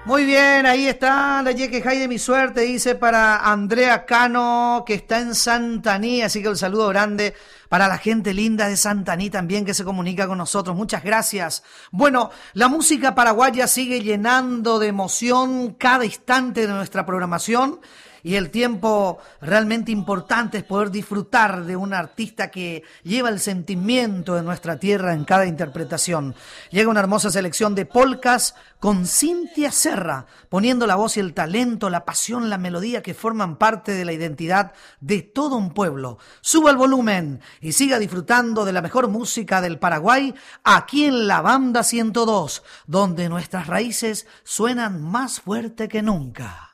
Muy bien, ahí está la Yequejay de mi suerte, dice para Andrea Cano, que está en Santaní, así que un saludo grande para la gente linda de Santaní también que se comunica con nosotros. Muchas gracias. Bueno, la música paraguaya sigue llenando de emoción cada instante de nuestra programación. Y el tiempo realmente importante es poder disfrutar de un artista que lleva el sentimiento de nuestra tierra en cada interpretación. Llega una hermosa selección de polcas con Cintia Serra, poniendo la voz y el talento, la pasión, la melodía que forman parte de la identidad de todo un pueblo. Suba el volumen y siga disfrutando de la mejor música del Paraguay aquí en la Banda 102, donde nuestras raíces suenan más fuerte que nunca.